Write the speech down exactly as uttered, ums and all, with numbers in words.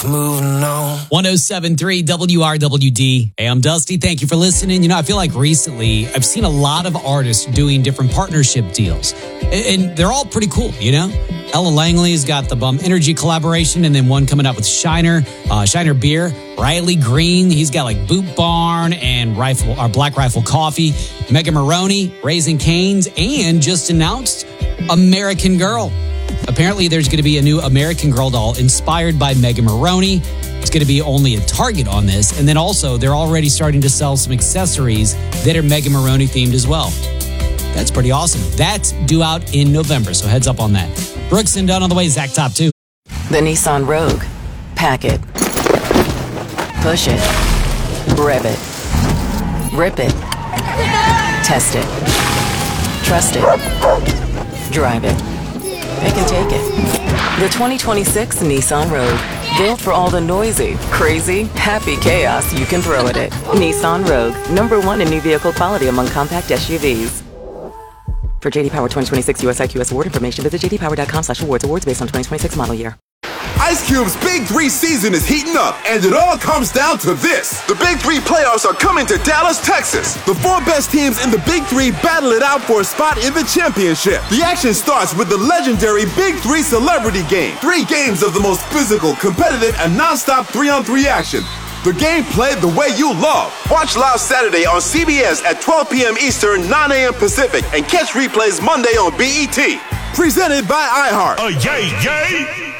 Moving on. one oh seven point three W R W D. Hey, I'm Dusty. Thank you for listening. You know, I feel like recently I've seen a lot of artists doing different partnership deals, and they're all pretty cool, you know? Ella Langley's got the Bum Energy collaboration, and then one coming up with Shiner, uh, Shiner Beer. Riley Green, he's got like Boot Barn and Rifle, or Black Rifle Coffee. Mega Maroney, Raising Cane's, and just announced American Girl. Apparently, there's going to be a new American Girl doll inspired by Mega Maroney. It's going to be only a Target on this. And then also, they're already starting to sell some accessories that are Mega Maroney themed as well. That's pretty awesome. That's due out in November, so heads up on that. Brooks and Dunn on the way, Zach Top two. The Nissan Rogue. Pack it. Push it. Rev it. Rip it. Test it. Trust it. Drive it. Pick and take it. The twenty twenty-six Nissan Rogue. Built for all the noisy, crazy, happy chaos you can throw at it. Nissan Rogue. Number one in new vehicle quality among compact S U Vs. For J D Power twenty twenty-six U S I Q S award information, visit j d power dot com slash awards. Awards based on twenty twenty-six model year. Ice Cube's Big Three season is heating up, and it all comes down to this. The Big Three playoffs are coming to Dallas, Texas. The four best teams in the Big Three battle it out for a spot in the championship. The action starts with the legendary Big Three Celebrity Game. Three games of the most physical, competitive, and non-stop three-on-three action. The game played the way you love. Watch live Saturday on C B S at twelve p.m. Eastern, nine a.m. Pacific, and catch replays Monday on B E T. Presented by iHeart. Uh, yay, yay!